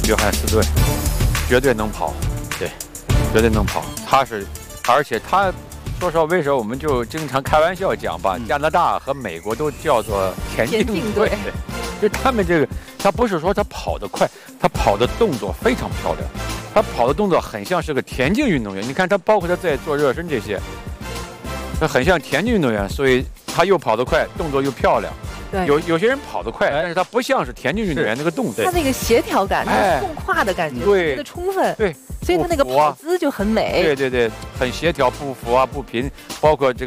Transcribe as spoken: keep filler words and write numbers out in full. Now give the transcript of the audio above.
约翰斯顿绝对能跑，对，绝对能跑。他是，而且他。 说实话，为什么我们就经常开玩笑讲吧？ 嗯、 加拿大和美国都叫做田径队， 对， 就他们这个，他不是说他跑得快，他跑的动作非常漂亮，他跑的动作很像是个田径运动员。你看他，包括他在做热身这些，他很像田径运动员，所以他又跑得快，动作又漂亮。 对， 有有些人跑得快，但是他不像是田径运动员那个动作， 他那个协调感，他纵跨的感觉特别的充分， 对， 所以他那个跑姿就很美。 对对对，很协调，步幅啊不平，包括这个。